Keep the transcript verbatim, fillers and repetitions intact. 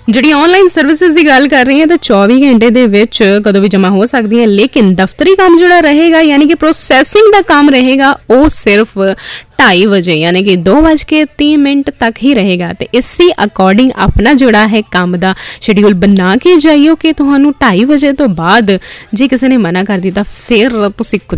ਜਿਹੜੀ online services ਦੀ ਗੱਲ ਕਰ ਰਹੀ ਹਾਂ ਤਾਂ ਚੌਵੀ ਘੰਟੇ ਦੇ ਵਿੱਚ ਕਦੋਂ ਵੀ ਜਮ੍ਹਾਂ ਹੋ ਸਕਦੀ ਹੈ, ਲੇਕਿਨ ਦਫ਼ਤਰੀ ਕੰਮ ਜਿਹੜਾ ਰਹੇਗਾ ਯਾਨੀ ਕਿ ਪ੍ਰੋਸੈਸਿੰਗ ਦਾ ਕੰਮ ਰਹੇਗਾ ਉਹ ਸਿਰਫ ਢਾਈ ਵਜੇ यानी कि दो बज के तीन मिनट तक ही रहेगा। तो इसी अकॉर्डिंग अपना जोड़ा है काम का शेड्यूल बना के जाइयो कि तुहानू ढाई बजे तो बाद जे किसी ने मना कर दिता फिर तुसीं